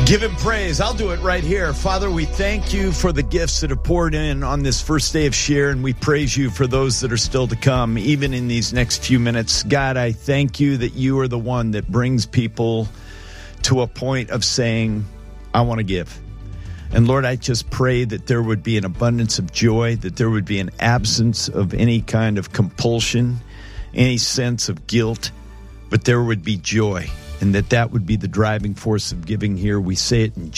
Give him praise. I'll do it right here. Father, we thank you for the gifts that have poured in on this first day of Share, and we praise you for those that are still to come, even in these next few minutes. God, I thank you that you are the one that brings people to a point of saying, I want to give. And Lord, I just pray that there would be an abundance of joy, that there would be an absence of any kind of compulsion, any sense of guilt, but there would be joy. And that would be the driving force of giving here. We say it in